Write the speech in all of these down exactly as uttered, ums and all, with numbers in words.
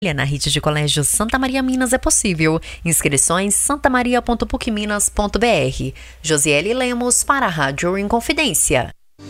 Na rede de colégio Santa Maria Minas é possível. Inscrições santamaria ponto puc minas ponto br. Josiele Lemos para a Rádio Inconfidência.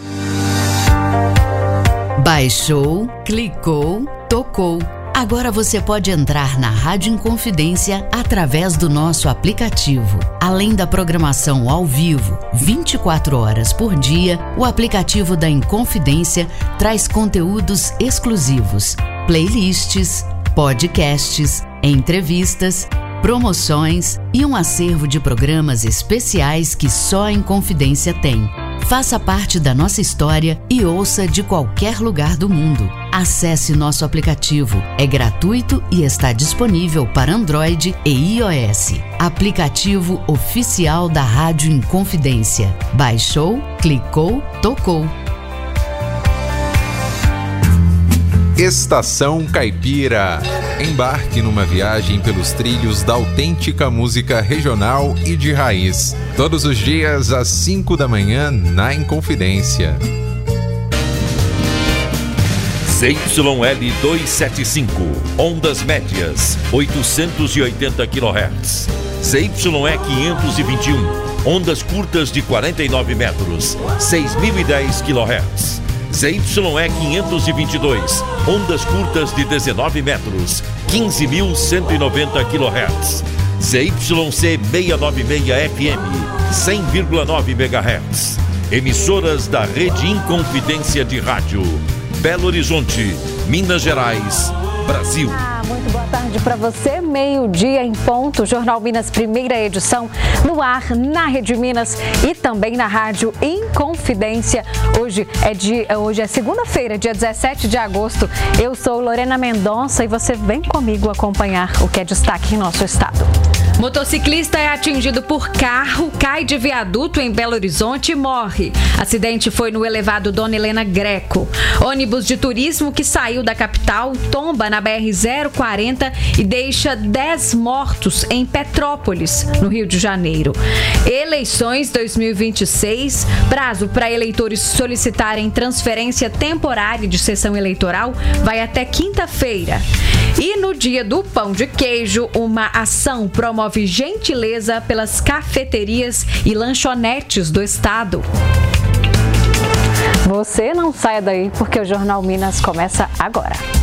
Baixou, clicou, tocou. Agora você pode entrar na Rádio Inconfidência através do nosso aplicativo. Além da programação ao vivo, vinte e quatro horas por dia, o aplicativo da Inconfidência traz conteúdos exclusivos, playlists, podcasts, entrevistas, promoções e um acervo de programas especiais que só a Inconfidência tem. Faça parte da nossa história e ouça de qualquer lugar do mundo. Acesse nosso aplicativo. É gratuito e está disponível para Android e iOS. Aplicativo oficial da Rádio Inconfidência. Baixou, clicou, tocou. Estação Caipira. Embarque numa viagem pelos trilhos da autêntica música regional e de raiz. Todos os dias às cinco da manhã na Inconfidência. Z Y L duzentos e setenta e cinco, ondas médias, oitocentos e oitenta quilohertz. Z Y E quinhentos e vinte e um, ondas curtas de quarenta e nove metros, seis mil e dez quilohertz. Z Y E quinhentos e vinte e dois, ondas curtas de dezenove metros, quinze mil cento e noventa quilohertz. Z Y C seiscentos e noventa e seis F M, cem vírgula nove megahertz. Emissoras da Rede Inconfidência de Rádio. Belo Horizonte, Minas Gerais, Brasil. Ah, muito boa tarde para você. Meio-dia em ponto. Jornal Minas, primeira edição, no ar, na Rede Minas e também na Rádio Inconfidência. Hoje é, de, hoje é segunda-feira, dia dezessete de agosto. Eu sou Lorena Mendonça e você vem comigo acompanhar o que é destaque em nosso estado. Motociclista é atingido por carro, cai de viaduto em Belo Horizonte e morre. Acidente foi no elevado Dona Helena Greco. Ônibus de turismo que saiu da capital tomba na B R zero quarenta e deixa dez mortos em Petrópolis, no Rio de Janeiro. Eleições dois mil e vinte e seis, prazo para eleitores solicitarem transferência temporária de sessão eleitoral vai até quinta-feira. E no dia do pão de queijo, uma ação promove gentileza pelas cafeterias e lanchonetes do estado. Você não saia daí porque o Jornal Minas começa agora.